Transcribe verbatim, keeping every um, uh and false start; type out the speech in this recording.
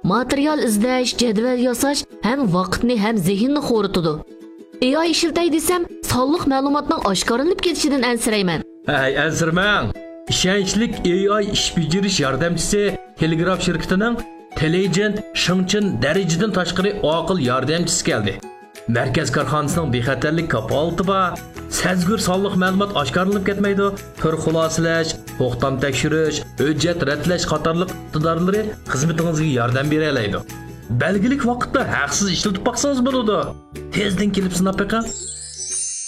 material izlash, jadval yasash ham vaqtni ham zehnni xo'ritadi. A I ishlatay desam, sonliq ma'lumotning oshkoranib ketishidan ansirayman. Ay, ansirmang. Ishonchlik A I ish bajarish yordamchisi Telegraph shirkatining Intelligent Shingchin darajadan tashqari aql yordamchisi keldi. Markaz korxonasining bexatarlik kapolati bor. Sezgur sonliq ma'lumot oshkoranib ketmaydi. Tur xulosalash, to'xtam tekshirish, hujjat ratlash qatorliq iqtidorlari xizmatingizga yordam bera oladi. Belgilik vaqtda haqsiz ishlatib baqsangiz bo'ladi. Tezdan kelib sinab baqa.